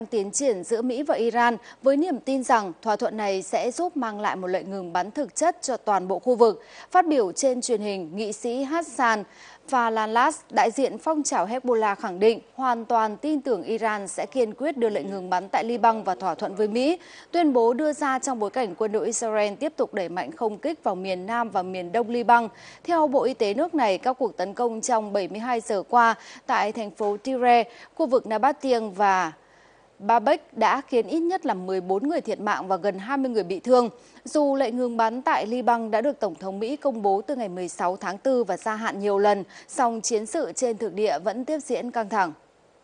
Tiến triển giữa Mỹ và Iran với niềm tin rằng thỏa thuận này sẽ giúp mang lại một lệnh ngừng bắn thực chất cho toàn bộ khu vực. Phát biểu trên truyền hình, nghị sĩ Hassan Falalas, đại diện phong trào Hezbollah khẳng định hoàn toàn tin tưởng Iran sẽ kiên quyết đưa lệnh ngừng bắn tại Liban và thỏa thuận với Mỹ. Tuyên bố đưa ra trong bối cảnh quân đội Israel tiếp tục đẩy mạnh không kích vào miền Nam và miền Đông Liban. Theo Bộ Y tế nước này, các cuộc tấn công trong 72 giờ qua tại thành phố Tyre, khu vực Nabatieh và Baalbek đã khiến ít nhất là 14 người thiệt mạng và gần 20 người bị thương. Dù lệnh ngừng bắn tại Liban đã được Tổng thống Mỹ công bố từ ngày 16 tháng 4 và gia hạn nhiều lần, song chiến sự trên thực địa vẫn tiếp diễn căng thẳng.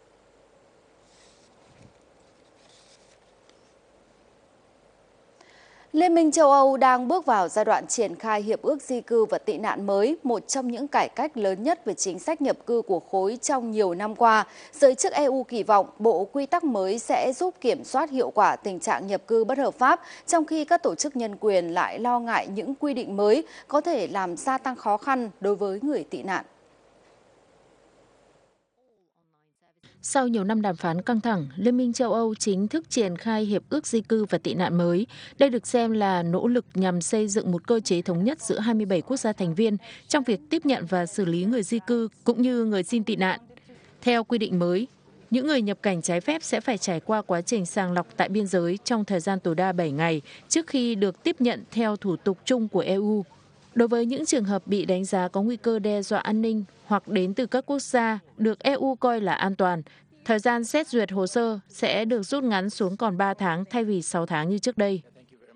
Liên minh châu Âu đang bước vào giai đoạn triển khai hiệp ước di cư và tị nạn mới, một trong những cải cách lớn nhất về chính sách nhập cư của khối trong nhiều năm qua. Giới chức EU kỳ vọng bộ quy tắc mới sẽ giúp kiểm soát hiệu quả tình trạng nhập cư bất hợp pháp, trong khi các tổ chức nhân quyền lại lo ngại những quy định mới có thể làm gia tăng khó khăn đối với người tị nạn. Sau nhiều năm đàm phán căng thẳng, Liên minh châu Âu chính thức triển khai Hiệp ước di cư và tị nạn mới. Đây được xem là nỗ lực nhằm xây dựng một cơ chế thống nhất giữa 27 quốc gia thành viên trong việc tiếp nhận và xử lý người di cư cũng như người xin tị nạn. Theo quy định mới, những người nhập cảnh trái phép sẽ phải trải qua quá trình sàng lọc tại biên giới trong thời gian tối đa 7 ngày trước khi được tiếp nhận theo thủ tục chung của EU. Đối với những trường hợp bị đánh giá có nguy cơ đe dọa an ninh hoặc đến từ các quốc gia được EU coi là an toàn, thời gian xét duyệt hồ sơ sẽ được rút ngắn xuống còn 3 tháng thay vì 6 tháng như trước đây.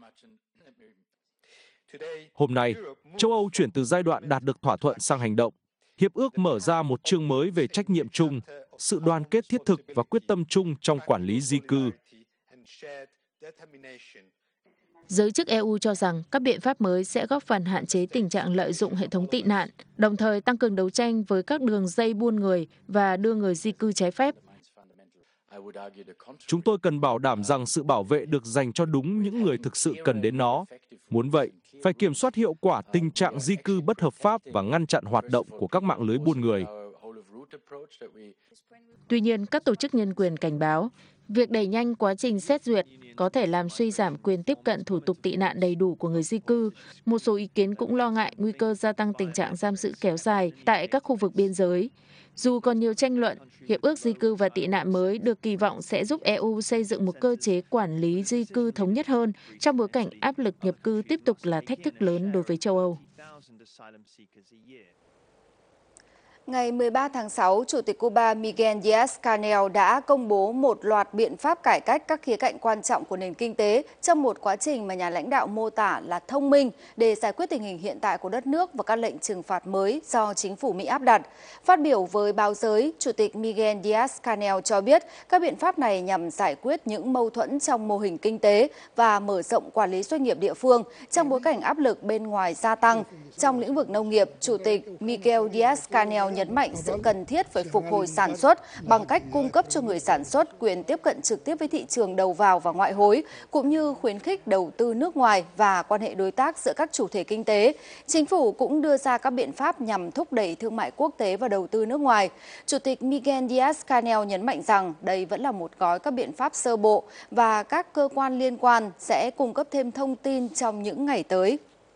Hôm nay, châu Âu chuyển từ giai đoạn đạt được thỏa thuận sang hành động. Hiệp ước mở ra một chương mới về trách nhiệm chung, sự đoàn kết thiết thực và quyết tâm chung trong quản lý di cư. Giới chức EU cho rằng các biện pháp mới sẽ góp phần hạn chế tình trạng lợi dụng hệ thống tị nạn, đồng thời tăng cường đấu tranh với các đường dây buôn người và đưa người di cư trái phép. Chúng tôi cần bảo đảm rằng sự bảo vệ được dành cho đúng những người thực sự cần đến nó. Muốn vậy, phải kiểm soát hiệu quả tình trạng di cư bất hợp pháp và ngăn chặn hoạt động của các mạng lưới buôn người. Tuy nhiên, các tổ chức nhân quyền cảnh báo, việc đẩy nhanh quá trình xét duyệt có thể làm suy giảm quyền tiếp cận thủ tục tị nạn đầy đủ của người di cư. Một số ý kiến cũng lo ngại nguy cơ gia tăng tình trạng giam giữ kéo dài tại các khu vực biên giới. Dù còn nhiều tranh luận, Hiệp ước di cư và tị nạn mới được kỳ vọng sẽ giúp EU xây dựng một cơ chế quản lý di cư thống nhất hơn trong bối cảnh áp lực nhập cư tiếp tục là thách thức lớn đối với châu Âu. Ngày 13 tháng 6, Chủ tịch Cuba Miguel Díaz-Canel đã công bố một loạt biện pháp cải cách các khía cạnh quan trọng của nền kinh tế trong một quá trình mà nhà lãnh đạo mô tả là thông minh để giải quyết tình hình hiện tại của đất nước và các lệnh trừng phạt mới do chính phủ Mỹ áp đặt. Phát biểu với báo giới, Chủ tịch Miguel Díaz-Canel cho biết các biện pháp này nhằm giải quyết những mâu thuẫn trong mô hình kinh tế và mở rộng quản lý doanh nghiệp địa phương trong bối cảnh áp lực bên ngoài gia tăng. Trong lĩnh vực nông nghiệp, Chủ tịch Miguel Díaz-Canel nhấn mạnh sự cần thiết phải phục hồi sản xuất bằng cách cung cấp cho người sản xuất quyền tiếp cận trực tiếp với thị trường đầu vào và ngoại hối, cũng như khuyến khích đầu tư nước ngoài và quan hệ đối tác giữa các chủ thể kinh tế. Chính phủ cũng đưa ra các biện pháp nhằm thúc đẩy thương mại quốc tế và đầu tư nước ngoài. Chủ tịch Miguel Díaz-Canel nhấn mạnh rằng đây vẫn là một gói các biện pháp sơ bộ và các cơ quan liên quan sẽ cung cấp thêm thông tin trong những ngày tới.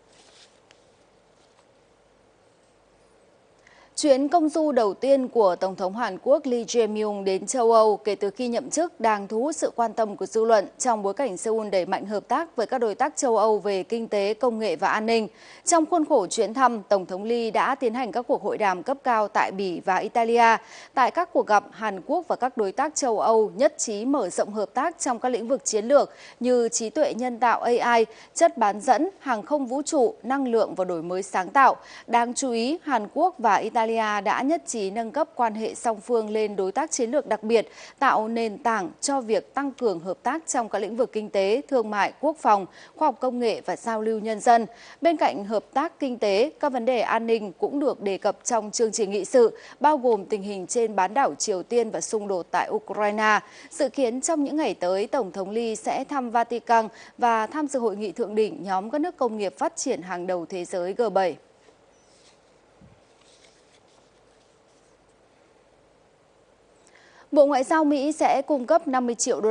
Chuyến công du đầu tiên của Tổng thống Hàn Quốc Lee Jae-myung đến châu Âu kể từ khi nhậm chức đang thu hút sự quan tâm của dư luận trong bối cảnh Seoul đẩy mạnh hợp tác với các đối tác châu Âu về kinh tế, công nghệ và an ninh. Trong khuôn khổ chuyến thăm, Tổng thống Lee đã tiến hành các cuộc hội đàm cấp cao tại Bỉ và Italia. Tại các cuộc gặp, Hàn Quốc và các đối tác châu Âu nhất trí mở rộng hợp tác trong các lĩnh vực chiến lược như trí tuệ nhân tạo AI, chất bán dẫn, hàng không vũ trụ, năng lượng và đổi mới sáng tạo. Đáng chú ý, Hàn Quốc và Italia đã nhất trí nâng cấp quan hệ song phương lên đối tác chiến lược đặc biệt, tạo nền tảng cho việc tăng cường hợp tác trong các lĩnh vực kinh tế, thương mại, quốc phòng, khoa học công nghệ và giao lưu nhân dân. Bên cạnh hợp tác kinh tế, các vấn đề an ninh cũng được đề cập trong chương trình nghị sự, bao gồm tình hình trên bán đảo Triều Tiên và xung đột tại Ukraine. Dự kiến trong những ngày tới, Tổng thống Lee sẽ thăm Vatican và tham dự hội nghị thượng đỉnh nhóm các nước công nghiệp phát triển hàng đầu thế giới G7. Bộ Ngoại giao Mỹ sẽ cung cấp 50 triệu đô